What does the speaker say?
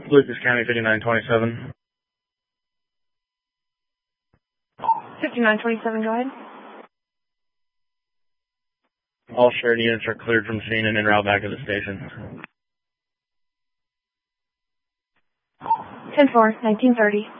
Lucas County 5927. 5927, go ahead. All shared units are cleared from scene and en route back to the station. 10-4, 1930.